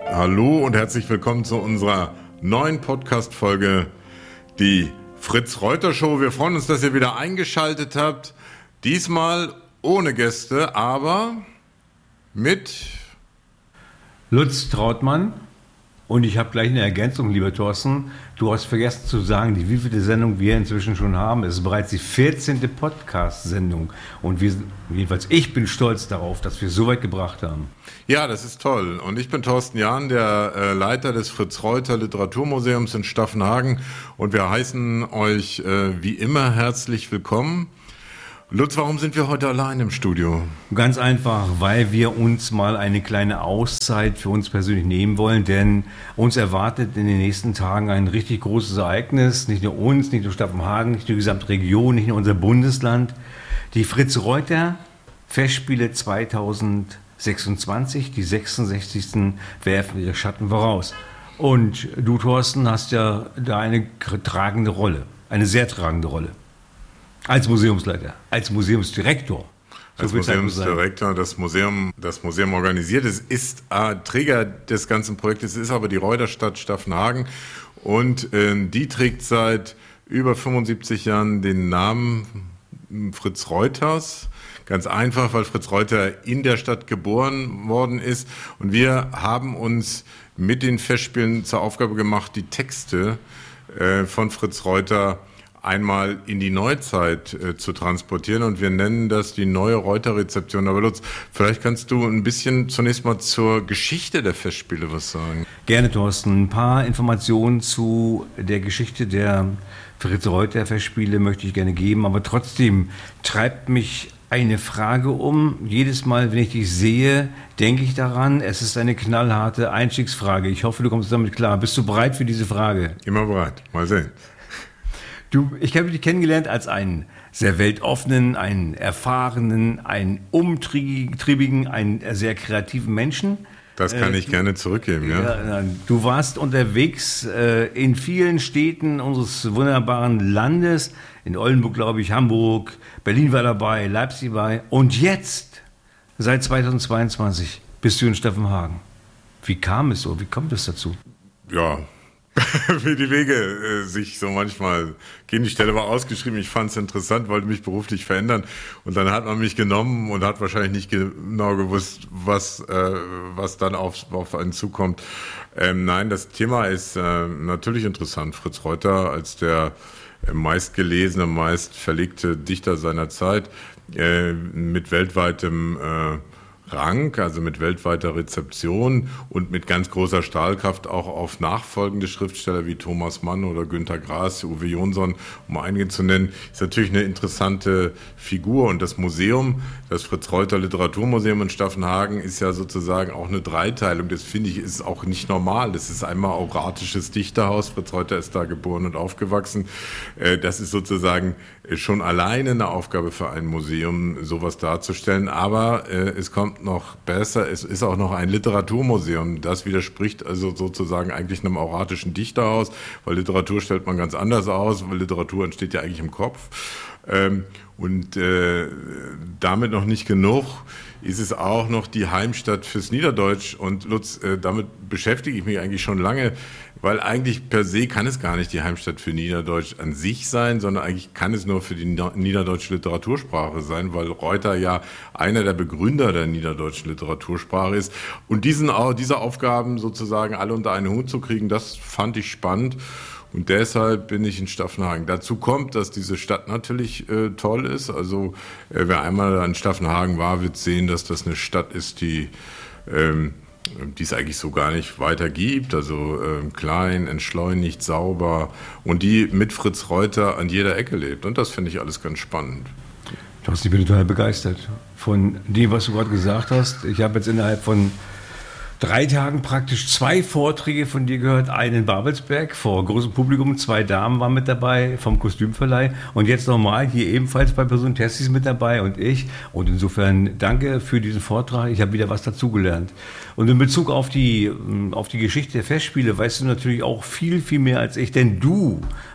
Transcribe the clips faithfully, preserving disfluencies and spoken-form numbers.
Hallo und herzlich willkommen zu unserer neuen Podcast-Folge, die Fritz-Reuter-Show. Wir freuen uns, dass ihr wieder eingeschaltet habt. Diesmal ohne Gäste, aber mit Lutz Trautmann. Und ich habe gleich eine Ergänzung, lieber Thorsten. Du hast vergessen zu sagen, die wievielte Sendung wir inzwischen schon haben. Es ist bereits die vierzehnte Podcast-Sendung. Und wir, jedenfalls ich bin stolz darauf, dass wir es so weit gebracht haben. Ja, das ist toll. Und ich bin Thorsten Jahn, der äh, Leiter des Fritz-Reuter Literaturmuseums in Staffenhagen. Und wir heißen euch äh, wie immer herzlich willkommen. Lutz, warum sind wir heute allein im Studio? Ganz einfach, weil wir uns mal eine kleine Auszeit für uns persönlich nehmen wollen, denn uns erwartet in den nächsten Tagen ein richtig großes Ereignis, nicht nur uns, nicht nur Staffenhagen, nicht nur die gesamte Region, nicht nur unser Bundesland. Die Fritz-Reuter-Festspiele zweitausendsechsundzwanzig, die sechsundsechzigsten werfen ihre Schatten voraus. Und du, Thorsten, hast ja da eine tragende Rolle, eine sehr tragende Rolle. Als Museumsleiter, als Museumsdirektor. So als Museumsdirektor, das Museum, das Museum organisiert. Es ist äh, Träger des ganzen Projektes, ist aber die Reuterstadt Staffenhagen. Und äh, die trägt seit über fünfundsiebzig Jahren den Namen Fritz Reuters. Ganz einfach, weil Fritz Reuter in der Stadt geboren worden ist. Und wir haben uns mit den Festspielen zur Aufgabe gemacht, die Texte äh, von Fritz Reuter einmal in die Neuzeit äh, zu transportieren, und wir nennen das die neue Reuter-Rezeption. Aber Lutz, vielleicht kannst du ein bisschen zunächst mal zur Geschichte der Festspiele was sagen. Gerne, Thorsten. Ein paar Informationen zu der Geschichte der Fritz-Reuter-Festspiele möchte ich gerne geben, aber trotzdem treibt mich eine Frage um. Jedes Mal, wenn ich dich sehe, denke ich daran, es ist eine knallharte Einstiegsfrage. Ich hoffe, du kommst damit klar. Bist du bereit für diese Frage? Immer bereit. Mal sehen. Du, ich habe dich kennengelernt als einen sehr weltoffenen, einen erfahrenen, einen umtriebigen, einen sehr kreativen Menschen. Das kann ich äh, gerne zurückgeben, ja. ja. Du warst unterwegs äh, in vielen Städten unseres wunderbaren Landes. In Oldenburg, glaube ich, Hamburg, Berlin war dabei, Leipzig dabei. Und jetzt, seit zweitausendzweiundzwanzig, bist du in Staffenhagen. Wie kam es so? Wie kommt es dazu? Ja, wie die Wege äh, sich so manchmal gehen. Die Stelle war ausgeschrieben, ich fand es interessant, wollte mich beruflich verändern, und dann hat man mich genommen und hat wahrscheinlich nicht genau gewusst, was, äh, was dann auf, auf einen zukommt. Ähm, nein, das Thema ist äh, natürlich interessant. Fritz Reuter als der äh, meistgelesene, meist verlegte Dichter seiner Zeit äh, mit weltweitem äh, Rang, also mit weltweiter Rezeption und mit ganz großer Strahlkraft auch auf nachfolgende Schriftsteller wie Thomas Mann oder Günter Grass, Uwe Jonsson, um einige zu nennen, ist natürlich eine interessante Figur. Und das Museum, das Fritz-Reuter Literaturmuseum in Staffenhagen, ist ja sozusagen auch eine Dreiteilung. Das finde ich ist auch nicht normal. Das ist einmal auratisches Dichterhaus. Fritz Reuter ist da geboren und aufgewachsen. Das ist sozusagen schon alleine eine Aufgabe für ein Museum, sowas darzustellen. Aber es kommt noch besser, es ist auch noch ein Literaturmuseum. Das widerspricht also sozusagen eigentlich einem auratischen Dichterhaus, weil Literatur stellt man ganz anders aus, weil Literatur entsteht ja eigentlich im Kopf. Ähm, und äh, damit noch nicht genug, ist es auch noch die Heimstatt fürs Niederdeutsch. Und Lutz, äh, damit beschäftige ich mich eigentlich schon lange, weil eigentlich per se kann es gar nicht die Heimstatt für Niederdeutsch an sich sein, sondern eigentlich kann es nur für die niederdeutsche Literatursprache sein, weil Reuter ja einer der Begründer der niederdeutschen Literatursprache ist. Und diesen, diese Aufgaben sozusagen alle unter einen Hut zu kriegen, das fand ich spannend. Und deshalb bin ich in Staffenhagen. Dazu kommt, dass diese Stadt natürlich äh, toll ist. Also äh, wer einmal in Staffenhagen war, wird sehen, dass das eine Stadt ist, die ähm, die es eigentlich so gar nicht weiter gibt. Also äh, klein, entschleunigt, sauber, und die mit Fritz Reuter an jeder Ecke lebt. Und das finde ich alles ganz spannend. Thorsten, ich bin total begeistert von dem, was du gerade gesagt hast. Ich habe jetzt innerhalb von drei Tagen praktisch zwei Vorträge von dir gehört. Einen in Babelsberg vor großem Publikum, zwei Damen waren mit dabei vom Kostümverleih, und jetzt nochmal hier ebenfalls bei Person Tessis mit dabei und ich. Und insofern danke für diesen Vortrag. Ich habe wieder was dazugelernt. Und in Bezug auf die, auf die Geschichte der Festspiele weißt du natürlich auch viel, viel mehr als ich, denn du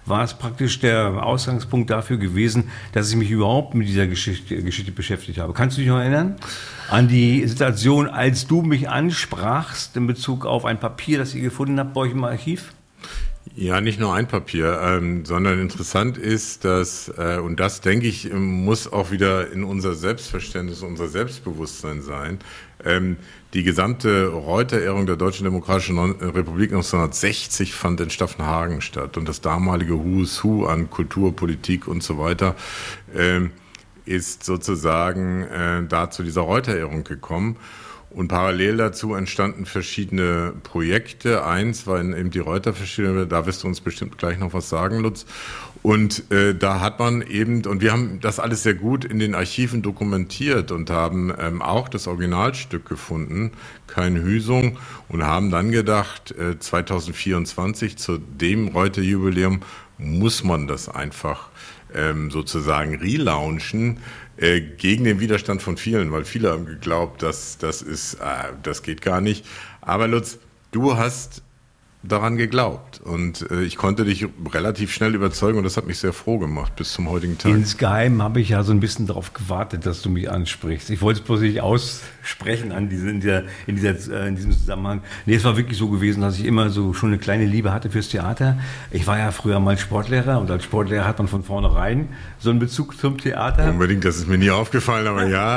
war es praktisch der Ausgangspunkt dafür gewesen, dass ich mich überhaupt mit dieser Geschichte, Geschichte beschäftigt habe. Kannst du dich noch erinnern an die Situation, als du mich ansprachst in Bezug auf ein Papier, das ihr gefunden habt bei euch im Archiv? Ja, nicht nur ein Papier, ähm, sondern interessant ist, dass, äh, und das, denke ich, muss auch wieder in unser Selbstverständnis, unser Selbstbewusstsein sein, ähm, die gesamte Reuter-Ehrung der Deutschen Demokratischen Republik neunzehnhundertsechzig fand in Staffenhagen statt und das damalige Who's Who an Kultur, Politik und so weiter ähm, ist sozusagen äh, da zu dieser Reuter-Ehrung gekommen. Und parallel dazu entstanden verschiedene Projekte. Eins war eben die Reuter-Verschiedene, da wirst du uns bestimmt gleich noch was sagen, Lutz. Und äh, da hat man eben, und wir haben das alles sehr gut in den Archiven dokumentiert und haben ähm, auch das Originalstück gefunden, keine Hüsung, und haben dann gedacht, äh, zweitausendvierundzwanzig zu dem Reuter-Jubiläum muss man das einfach ähm, sozusagen relaunchen, äh, gegen den Widerstand von vielen, weil viele haben geglaubt, dass das ist, äh, das geht gar nicht. Aber Lutz, du hast daran geglaubt und äh, ich konnte dich relativ schnell überzeugen und das hat mich sehr froh gemacht bis zum heutigen Tag. Insgeheim habe ich ja so ein bisschen darauf gewartet, dass du mich ansprichst. Ich wollte es bloß nicht aussprechen an diese, in, dieser, in, dieser, in diesem Zusammenhang. Nee, es war wirklich so gewesen, dass ich immer so schon eine kleine Liebe hatte fürs Theater. Ich war ja früher mal Sportlehrer und als Sportlehrer hat man von vornherein so einen Bezug zum Theater. Unbedingt, das ist mir nie aufgefallen, aber ja.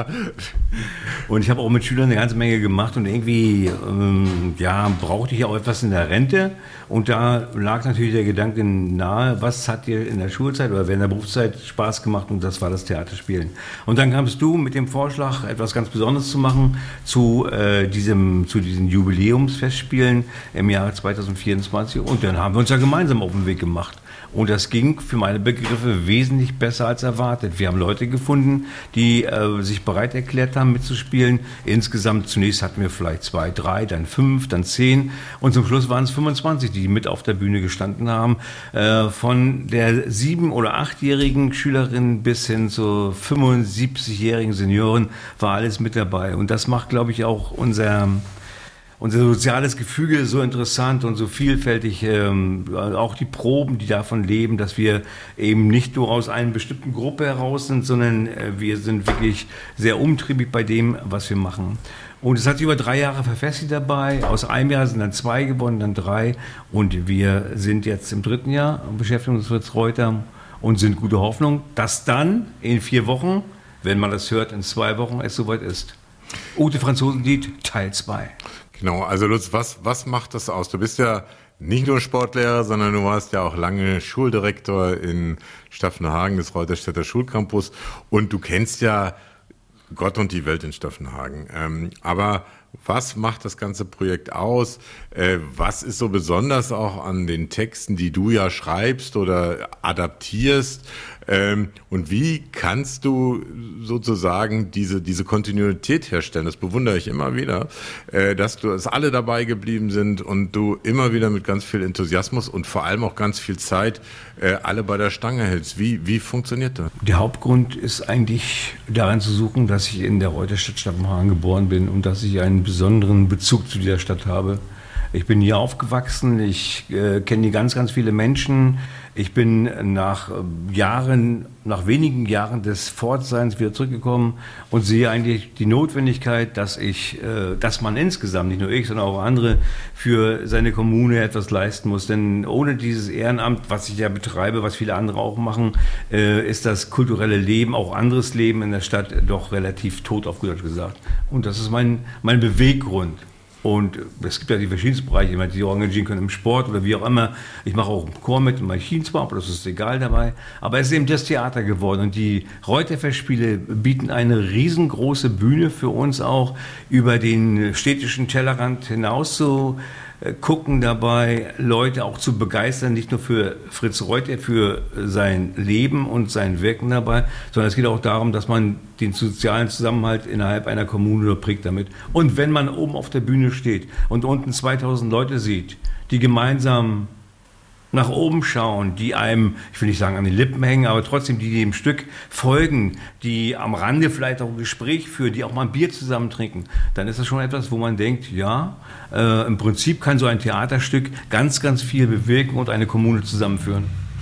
Und ich habe auch mit Schülern eine ganze Menge gemacht und irgendwie ähm, ja, brauchte ich auch etwas in der Rente. Und da lag natürlich der Gedanke nahe, was hat dir in der Schulzeit oder während der Berufszeit Spaß gemacht, und das war das Theaterspielen. Und dann kamst du mit dem Vorschlag, etwas ganz Besonderes zu machen zu, äh, diesem, zu diesen Jubiläumsfestspielen im Jahr zweitausendvierundzwanzig, und dann haben wir uns ja gemeinsam auf den Weg gemacht. Und das ging für meine Begriffe wesentlich besser als erwartet. Wir haben Leute gefunden, die äh, sich bereit erklärt haben, mitzuspielen. Insgesamt zunächst hatten wir vielleicht zwei, drei, dann fünf, dann zehn. Und zum Schluss waren es fünfundzwanzig, die mit auf der Bühne gestanden haben. Äh, von der sieben- oder achtjährigen Schülerin bis hin zu fünfundsiebzigjährigen Senioren war alles mit dabei. Und das macht, glaube ich, auch unser... Unser soziales Gefüge ist so interessant und so vielfältig, ähm, auch die Proben, die davon leben, dass wir eben nicht nur aus einer bestimmten Gruppe heraus sind, sondern äh, wir sind wirklich sehr umtriebig bei dem, was wir machen. Und es hat sich über drei Jahre verfestigt dabei. Aus einem Jahr sind dann zwei geworden, dann drei. Und wir sind jetzt im dritten Jahr und beschäftigen uns mit Fritz Reuter und sind gute Hoffnung, dass dann in vier Wochen, wenn man das hört, in zwei Wochen es soweit ist. Ute Franzosenlied, Teil zwei. Genau, also Lutz, was, was macht das aus? Du bist ja nicht nur Sportlehrer, sondern du warst ja auch lange Schuldirektor in Staffenhagen des Reuterstädter Schulcampus und du kennst ja Gott und die Welt in Staffenhagen. Ähm, aber was macht das ganze Projekt aus? Äh, was ist so besonders auch an den Texten, die du ja schreibst oder adaptierst? Ähm, und wie kannst du sozusagen diese, diese Kontinuität herstellen? Das bewundere ich immer wieder, äh, dass du, dass alle dabei geblieben sind und du immer wieder mit ganz viel Enthusiasmus und vor allem auch ganz viel Zeit äh, alle bei der Stange hältst. Wie, wie funktioniert das? Der Hauptgrund ist eigentlich daran zu suchen, dass ich in der Reuterstadt Staffenhagen geboren bin und dass ich einen besonderen Bezug zu dieser Stadt habe. Ich bin hier aufgewachsen, ich äh, kenne ganz, ganz viele Menschen. Ich bin nach Jahren, nach wenigen Jahren des Fortseins wieder zurückgekommen und sehe eigentlich die Notwendigkeit, dass ich, äh, dass man insgesamt, nicht nur ich, sondern auch andere, für seine Kommune etwas leisten muss. Denn ohne dieses Ehrenamt, was ich ja betreibe, was viele andere auch machen, äh, ist das kulturelle Leben, auch anderes Leben in der Stadt doch relativ tot, auf gut Deutsch gesagt. Und das ist mein, mein Beweggrund. Und es gibt ja die verschiedensten Bereiche, die sich engagieren können im Sport oder wie auch immer. Ich mache auch im Chor mit, im Archiv zwar, aber das ist egal dabei. Aber es ist eben das Theater geworden. Und die Reuter-Festspiele bieten eine riesengroße Bühne für uns auch, über den städtischen Tellerrand hinaus zu gucken dabei, Leute auch zu begeistern, nicht nur für Fritz Reuter, für sein Leben und sein Wirken dabei, sondern es geht auch darum, dass man den sozialen Zusammenhalt innerhalb einer Kommune prägt damit. Und wenn man oben auf der Bühne steht und unten zweitausend Leute sieht, die gemeinsam nach oben schauen, die einem, ich will nicht sagen an den Lippen hängen, aber trotzdem, die dem Stück folgen, die am Rande vielleicht auch ein Gespräch führen, die auch mal ein Bier zusammen trinken, dann ist das schon etwas, wo man denkt, ja, äh, im Prinzip kann so ein Theaterstück ganz, ganz viel bewirken und eine Kommune zusammenführen.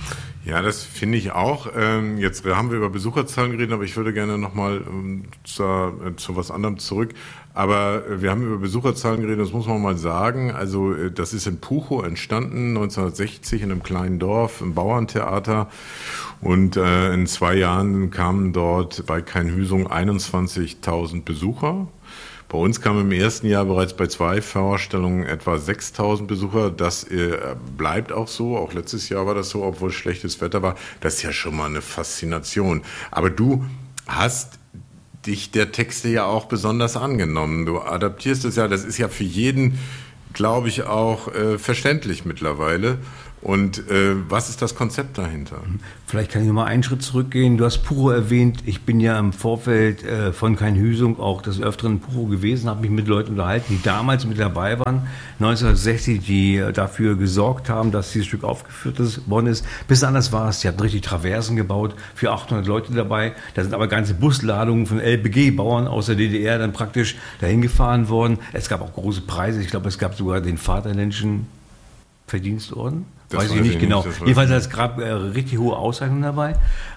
Ja, das finde ich auch. Ähm, jetzt haben wir über Besucherzahlen geredet, aber ich würde gerne nochmal ähm, zu, äh, zu was anderem zurück. Aber äh, wir haben über Besucherzahlen geredet, das muss man mal sagen. Also äh, das ist in Puchow entstanden, neunzehnhundertsechzig in einem kleinen Dorf, im Bauerntheater. Und äh, in zwei Jahren kamen dort bei Kainhüsung einundzwanzigtausend Besucher. Bei uns kamen im ersten Jahr bereits bei zwei Vorstellungen etwa sechstausend Besucher. Das äh, bleibt auch so. Auch letztes Jahr war das so, obwohl schlechtes Wetter war. Das ist ja schon mal eine Faszination. Aber du hast dich der Texte ja auch besonders angenommen. Du adaptierst es ja. Das ist ja für jeden, glaube ich, auch äh, verständlich mittlerweile. Und äh, was ist das Konzept dahinter? Vielleicht kann ich noch mal einen Schritt zurückgehen. Du hast Puchow erwähnt. Ich bin ja im Vorfeld äh, von Kainhüsung auch des Öfteren in Puchow gewesen, habe mich mit Leuten unterhalten, die damals mit dabei waren, neunzehnhundertsechzig, die äh, dafür gesorgt haben, dass dieses Stück aufgeführt ist, worden ist. Bis anders war es. Die hatten richtig Traversen gebaut, für achthundert Leute dabei. Da sind aber ganze Busladungen von L P G-Bauern aus der D D R dann praktisch dahin gefahren worden. Es gab auch große Preise. Ich glaube, es gab sogar den Vaterländischen Verdienstorden. Das weiß ich nicht genau. Nicht, Jedenfalls hat es gerade äh, richtig hohe Auszeichnungen dabei.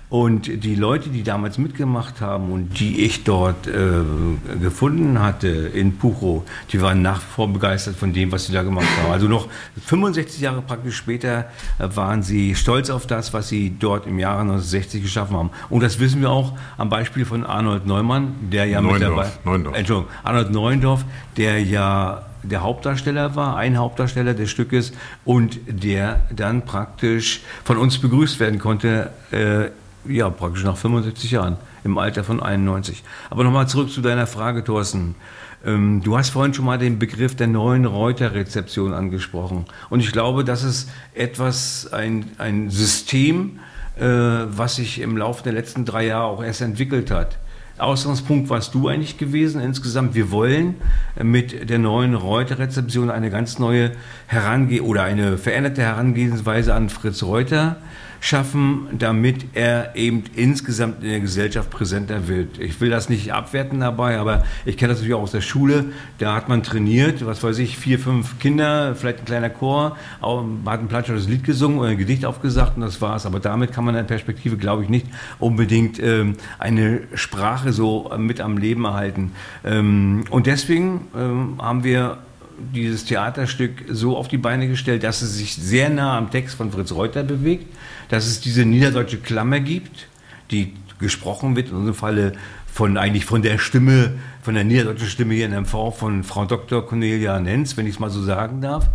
Und die Leute, die damals mitgemacht haben und die ich dort äh, gefunden hatte in Puchow, die waren nach wie vor begeistert von dem, was sie da gemacht haben. Also noch fünfundsechzig Jahre praktisch später äh, waren sie stolz auf das, was sie dort im Jahre neunzehnhundertsechzig geschaffen haben. Und das wissen wir auch am Beispiel von Arnold Neumann, der ja Neuendorf, mit dabei... Neuendorf. Entschuldigung, Arnold Neuendorf, der ja der Hauptdarsteller war, ein Hauptdarsteller des Stückes und der dann praktisch von uns begrüßt werden konnte, äh, ja, praktisch nach fünfundsiebzig Jahren, im Alter von einundneunzig. Aber nochmal zurück zu deiner Frage, Thorsten. Ähm, du hast vorhin schon mal den Begriff der neuen Reuter-Rezeption angesprochen. Und ich glaube, das ist etwas, ein, ein System, äh, was sich im Laufe der letzten drei Jahre auch erst entwickelt hat. Ausgangspunkt warst du eigentlich gewesen insgesamt. Wir wollen mit der neuen Reuter-Rezeption eine ganz neue Herange- oder eine veränderte Herangehensweise an Fritz Reuter schaffen, damit er eben insgesamt in der Gesellschaft präsenter wird. Ich will das nicht abwerten dabei, aber ich kenne das natürlich auch aus der Schule. Da hat man trainiert, was weiß ich, vier, fünf Kinder, vielleicht ein kleiner Chor, hat ein plattdeutsches Lied gesungen oder ein Gedicht aufgesagt und das war's. Aber damit kann man in der Perspektive, glaube ich, nicht unbedingt ähm, eine Sprache so mit am Leben erhalten. Ähm, und deswegen ähm, haben wir dieses Theaterstück so auf die Beine gestellt, dass es sich sehr nah am Text von Fritz Reuter bewegt, dass es diese niederdeutsche Klammer gibt, die gesprochen wird, in unserem Falle von, eigentlich von der Stimme, von der niederdeutschen Stimme hier in M V, von Frau Doktor Cornelia Nenz, wenn ich es mal so sagen darf.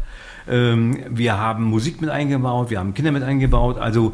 Wir haben Musik mit eingebaut, wir haben Kinder mit eingebaut, also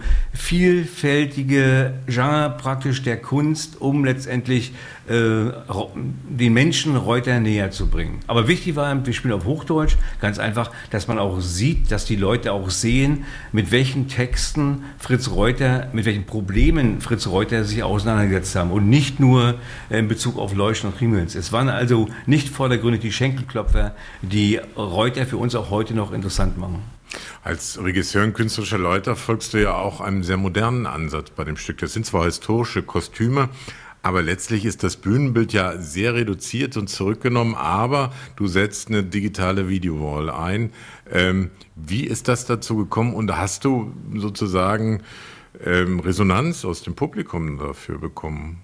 vielfältige Genre praktisch der Kunst, um letztendlich äh, den Menschen Reuter näher zu bringen. Aber wichtig war, wir spielen auf Hochdeutsch, ganz einfach, dass man auch sieht, dass die Leute auch sehen, mit welchen Texten Fritz Reuter, mit welchen Problemen Fritz Reuter sich auseinandergesetzt haben und nicht nur in Bezug auf Leuchten und Krimels. Es waren also nicht vordergründig die Schenkelklopfer, die Reuter für uns auch heute noch interessant machen. Als Regisseur und künstlerischer Leiter folgst du ja auch einem sehr modernen Ansatz bei dem Stück. Das sind zwar historische Kostüme, aber letztlich ist das Bühnenbild ja sehr reduziert und zurückgenommen, aber du setzt eine digitale Videowall ein. Ähm, wie ist das dazu gekommen und hast du sozusagen ähm, Resonanz aus dem Publikum dafür bekommen?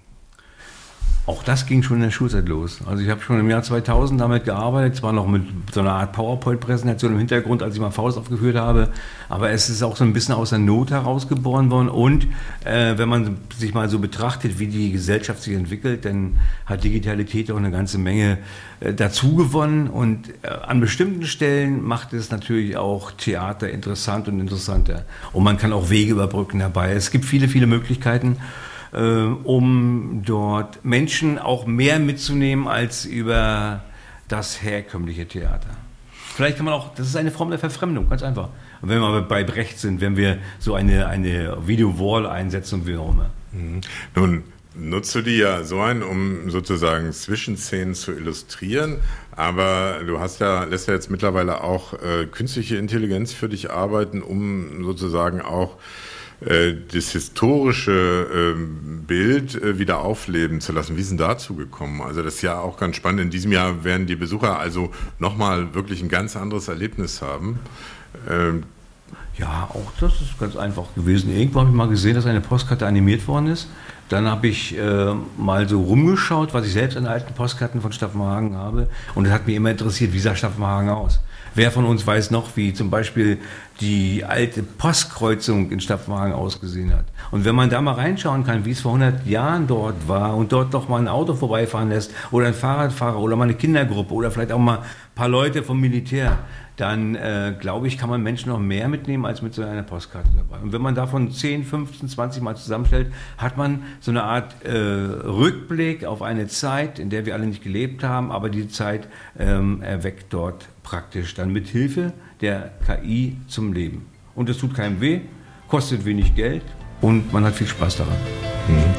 Auch das ging schon in der Schulzeit los. Also ich habe schon im Jahr zweitausend damit gearbeitet, zwar noch mit so einer Art PowerPoint-Präsentation im Hintergrund, als ich mal Faust aufgeführt habe, aber es ist auch so ein bisschen aus der Not herausgeboren worden und äh, wenn man sich mal so betrachtet, wie die Gesellschaft sich entwickelt, dann hat Digitalität auch eine ganze Menge äh, dazu gewonnen und äh, an bestimmten Stellen macht es natürlich auch Theater interessant und interessanter und man kann auch Wege überbrücken dabei. Es gibt viele, viele Möglichkeiten, um dort Menschen auch mehr mitzunehmen als über das herkömmliche Theater. Vielleicht kann man auch, das ist eine Form der Verfremdung, ganz einfach. Und wenn wir bei Brecht sind, wenn wir so eine, eine Video-Wall einsetzen und wie auch immer. Mhm. Nun nutzt du die ja so ein, um sozusagen Zwischenszenen zu illustrieren, aber du hast ja, lässt ja jetzt mittlerweile auch äh, künstliche Intelligenz für dich arbeiten, um sozusagen auch das historische Bild wieder aufleben zu lassen. Wie ist denn dazu gekommen? Also das ist ja auch ganz spannend. In diesem Jahr werden die Besucher also nochmal wirklich ein ganz anderes Erlebnis haben. Ja, auch das ist ganz einfach gewesen. Irgendwo habe ich mal gesehen, dass eine Postkarte animiert worden ist. Dann habe ich äh, mal so rumgeschaut, was ich selbst an alten Postkarten von Stapfenhagen habe. Und es hat mich immer interessiert, wie sah Stapfenhagen aus? Wer von uns weiß noch, wie zum Beispiel die alte Postkreuzung in Stapfenhagen ausgesehen hat? Und wenn man da mal reinschauen kann, wie es vor hundert Jahren dort war und dort doch mal ein Auto vorbeifahren lässt oder ein Fahrradfahrer oder mal eine Kindergruppe oder vielleicht auch mal ein paar Leute vom Militär, dann äh, glaube ich, kann man Menschen noch mehr mitnehmen als mit so einer Postkarte dabei. Und wenn man davon zehn, fünfzehn, zwanzig Mal zusammenstellt, hat man so eine Art äh, Rückblick auf eine Zeit, in der wir alle nicht gelebt haben, aber die Zeit ähm, erweckt dort praktisch dann mit Hilfe der K I zum Leben. Und es tut keinem weh, kostet wenig Geld und man hat viel Spaß daran. Mhm.